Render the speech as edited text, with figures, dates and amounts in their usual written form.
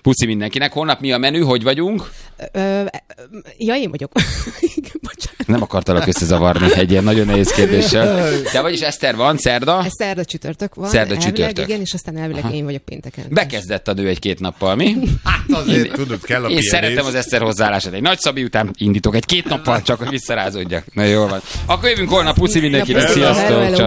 Puszi mindenkinek. Holnap mi a menü? Hogy vagyunk? Ja, én vagyok. Bocsánat. Nem akartalak összezavarni egy ilyen nagyon nehéz kérdéssel. De vagyis Eszter van, szerda? Szerda csütörtök van. Szerda csütörtök. Igen, és aztán elvileg én vagyok pénteken. Bekezdett a nő 1-2 nappal, mi? Hát azért tudod, kell a Én pihenés. szeretem az Eszter hozzáállását. Egy nagy Szabi után indítok 1-2 nappal, csak hogy visszarázódjak. Na jól van. Akkor jövünk holnap, puszi mindenkinek. Ja, puszi. Sziasztok. Hello, hello. Ciao.